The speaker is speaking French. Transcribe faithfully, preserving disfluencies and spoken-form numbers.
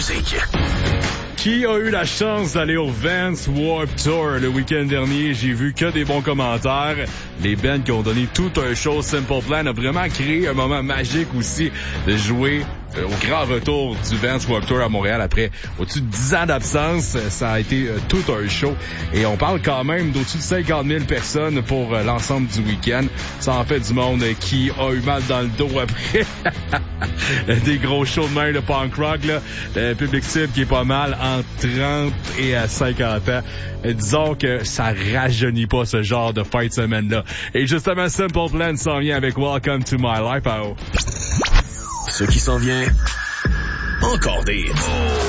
musique. Qui a eu la chance d'aller au Vans Warped Tour le week-end dernier? J'ai vu que des bons commentaires. Les bands qui ont donné tout un show. Simple Plan a vraiment créé un moment magique aussi de jouer euh, au grand retour du Vans Warped Tour à Montréal après au-dessus de dix ans d'absence. Ça a été euh, tout un show. Et on parle quand même d'au-dessus de cinquante mille personnes pour euh, l'ensemble du week-end. Ça en fait du monde euh, qui a eu mal dans le dos après. Des gros shows de main de punk rock, là. Le public cible qui est pas mal entre trente et à cinquante ans. Et disons que ça rajeunit pas ce genre de fin de semaine-là. Et justement, Simple Plan s'en vient avec Welcome to My Life. Oh. Ce qui s'en vient, encore des hits.